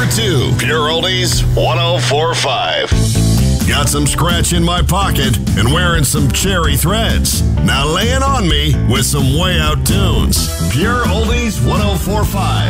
number 2, Pure Oldies 104.5. Got some scratch in my pocket and wearing some cherry threads. Now lay it on me with some way out tunes. Pure Oldies 104.5.